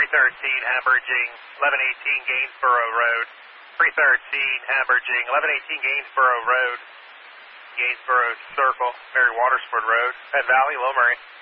313, Hamburging, 1118 Gainsboro Road. 313, Hamburging, 1118 Gainsboro Road. Gainsboro Circle, Mary Watersford Road, Penn Valley, Low Murray.